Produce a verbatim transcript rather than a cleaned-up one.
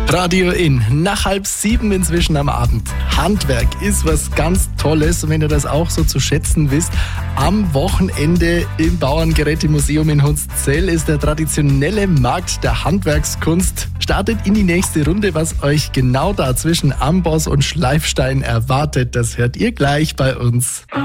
Radio In, nach halb sieben inzwischen am Abend. Handwerk ist was ganz Tolles und wenn ihr das auch so zu schätzen wisst, am Wochenende im Bauerngerätemuseum in Hunszell ist der traditionelle Markt der Handwerkskunst. Startet in die nächste Runde, was euch genau da zwischen Amboss und Schleifstein erwartet. Das hört ihr gleich bei uns.